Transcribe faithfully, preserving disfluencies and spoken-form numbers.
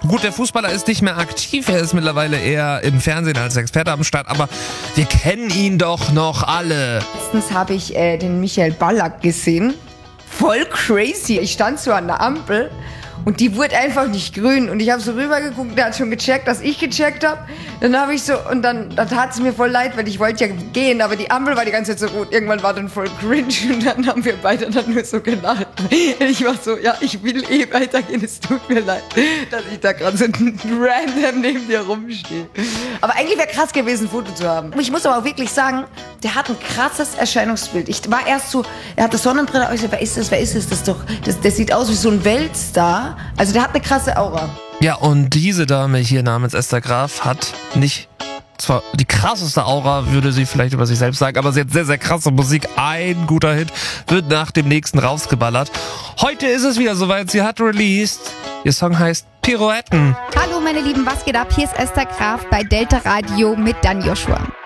Gut, der Fußballer ist nicht mehr aktiv, er ist mittlerweile eher im Fernsehen als Experte am Start, aber wir kennen ihn doch noch alle. Letztens habe ich äh, den Michael Ballack gesehen. Voll crazy. Ich stand so an der Ampel und die wurde einfach nicht grün. Und ich habe so rübergeguckt, der hat schon gecheckt, dass ich gecheckt habe. Dann habe ich so, und dann, dann tat es mir voll leid, weil ich wollte ja gehen, aber die Ampel war die ganze Zeit so rot. Irgendwann war dann voll cringe und dann haben wir beide dann nur so gelacht. Ich war so, ja, ich will eh weitergehen, es tut mir leid, dass ich da gerade so random neben dir rumstehe. Aber eigentlich wäre krass gewesen, ein Foto zu haben. Ich muss aber auch wirklich sagen, der hat ein krasses Erscheinungsbild. Ich war erst so, er hatte Sonnenbrille, ich so, wer ist das, wer ist das? Das, ist doch, das, das sieht aus wie so ein Weltstar. Also der hat eine krasse Aura. Ja, und diese Dame hier namens Esther Graf hat nicht zwar die krasseste Aura, würde sie vielleicht über sich selbst sagen, aber sie hat sehr, sehr krasse Musik. Ein guter Hit wird nach dem nächsten rausgeballert. Heute ist es wieder soweit, sie hat released. Ihr Song heißt Pirouetten. Hallo meine Lieben, was geht ab? Hier ist Esther Graf bei Delta Radio mit Dan Joshua.